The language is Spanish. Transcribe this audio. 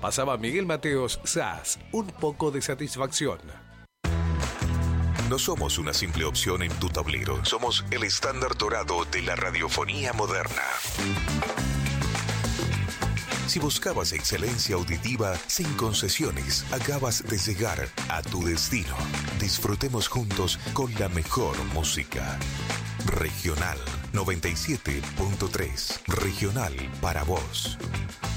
Pasaba Miguel Mateos Sass, un poco de satisfacción. No somos una simple opción en tu tablero. Somos el estándar dorado de la radiofonía moderna. Si buscabas excelencia auditiva sin concesiones, acabas de llegar a tu destino. Disfrutemos juntos con la mejor música. Regional 97.3. Regional para vos.